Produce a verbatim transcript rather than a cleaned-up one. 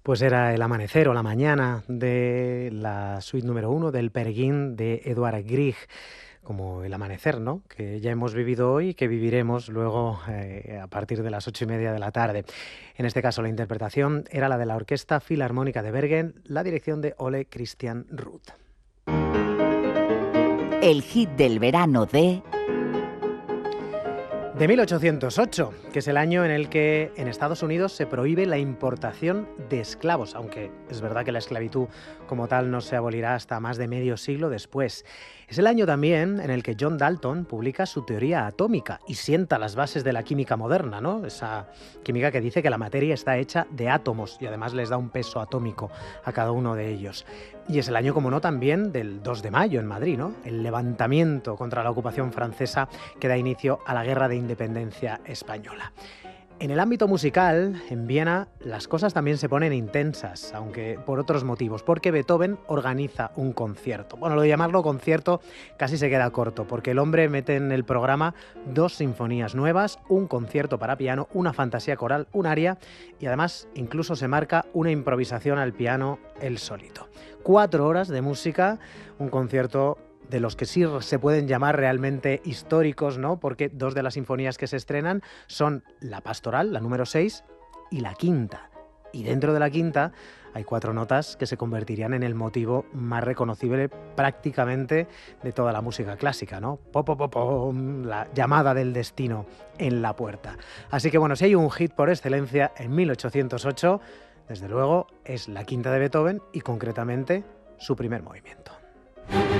Pues era el amanecer o la mañana de la suite número uno del Peer Gynt de Edvard Grieg, como el amanecer, ¿no?, que ya hemos vivido hoy y que viviremos luego eh, a partir de las ocho y media de la tarde. En este caso la interpretación era la de la Orquesta Filarmónica de Bergen, la dirección de Ole Christian Ruth. El hit del verano de... De mil ochocientos ocho, que es el año en el que en Estados Unidos se prohíbe la importación de esclavos, aunque es verdad que la esclavitud como tal no se abolirá hasta más de medio siglo después. Es el año también en el que John Dalton publica su teoría atómica y sienta las bases de la química moderna, ¿no? Esa química que dice que la materia está hecha de átomos y además les da un peso atómico a cada uno de ellos. Y es el año, como no, también del dos de mayo en Madrid, ¿no?, el levantamiento contra la ocupación francesa que da inicio a la Guerra de Independencia española. En el ámbito musical, en Viena, las cosas también se ponen intensas, aunque por otros motivos, porque Beethoven organiza un concierto. Bueno, lo de llamarlo concierto casi se queda corto, porque el hombre mete en el programa dos sinfonías nuevas, un concierto para piano, una fantasía coral, un aria, y además incluso se marca una improvisación al piano él solito. Cuatro horas de música, un concierto de los que sí se pueden llamar realmente históricos, ¿no?, porque dos de las sinfonías que se estrenan son la Pastoral, la número seis, y la quinta. Y dentro de la quinta hay cuatro notas que se convertirían en el motivo más reconocible prácticamente de toda la música clásica, ¿no? Po, po, po, pom, la llamada del destino en la puerta. Así que bueno, si hay un hit por excelencia en mil ochocientos ocho, desde luego es la quinta de Beethoven y concretamente su primer movimiento.